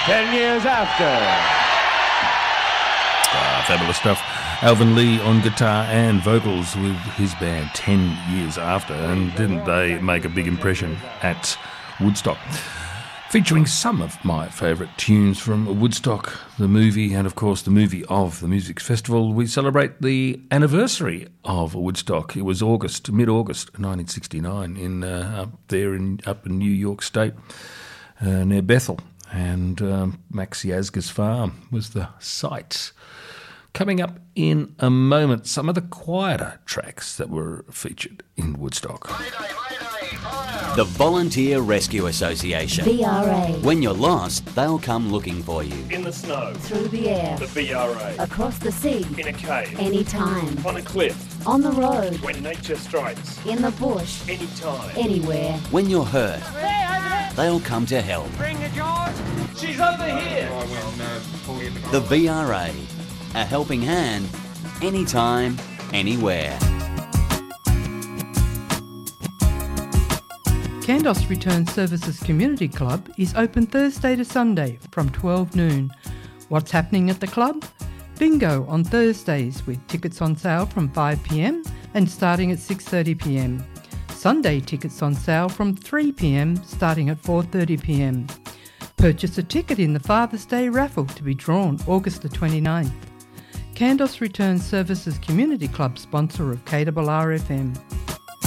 10 years after. Fabulous stuff. Alvin Lee on guitar and vocals with his band 10 years after, and didn't they make a big impression at Woodstock? Featuring some of my favourite tunes from Woodstock, the movie, and of course the movie of the Music Festival. We celebrate the anniversary of Woodstock. It was mid-August 1969 up in New York State, near Bethel, and Max Yasgur's farm was the site. Coming up in a moment, some of the quieter tracks that were featured in Woodstock. The Volunteer Rescue Association. VRA. When you're lost, they'll come looking for you. In the snow. Through the air. The VRA. Across the sea. In a cave. Anytime. On a cliff. On the road. When nature strikes. In the bush. Anytime. Anywhere. When you're hurt, they'll come to help. Bring it, George. She's over here. The VRA. A helping hand, anytime, anywhere. Kandos Return Services Community Club is open Thursday to Sunday from 12 noon. What's happening at the club? Bingo on Thursdays with tickets on sale from 5 p.m. and starting at 6:30 p.m. Sunday tickets on sale from 3 p.m. starting at 4:30 p.m. Purchase a ticket in the Father's Day raffle to be drawn August the 29th. Kandos Return Services Community Club sponsor of KRRFM.